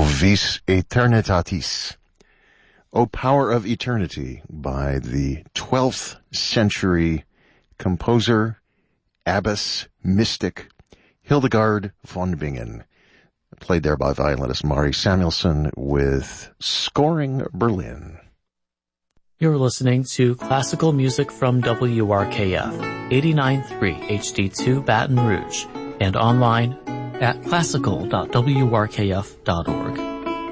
Vis Aeternitatis, O Power of Eternity, by the 12th century composer, abbess, mystic, Hildegard von Bingen. Played there by violinist Mari Samuelson with Scoring Berlin. You're listening to classical music from WRKF, 89.3 HD2 Baton Rouge, and online at classical.wrkf.org.